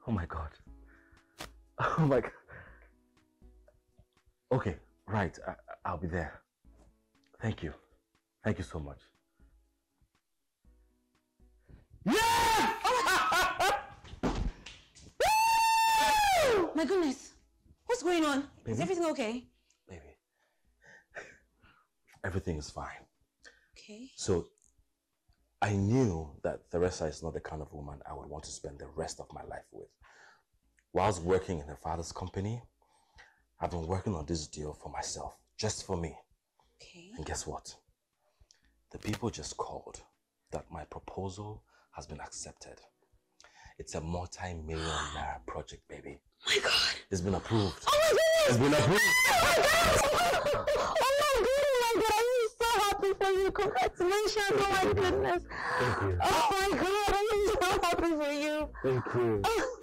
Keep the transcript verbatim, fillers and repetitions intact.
Oh my God. Oh my God. Okay, right. I, I'll be there. Thank you. Thank you so much. Yeah! My goodness. What's going on? Baby? Is everything okay? Baby. Everything is fine. Okay. So, I knew that Teresa is not the kind of woman I would want to spend the rest of my life with. Whilst working in her father's company, I've been working on this deal for myself, just for me. Okay. And guess what? The people just called that my proposal has been accepted. It's a multi-million naira project, baby. Oh my God. It's been approved. Oh my goodness. It's been approved. Oh my God. Oh my God. I'm so happy for you. Congratulations. Oh my goodness. Thank you. Oh my God. I'm so happy for you. Thank you.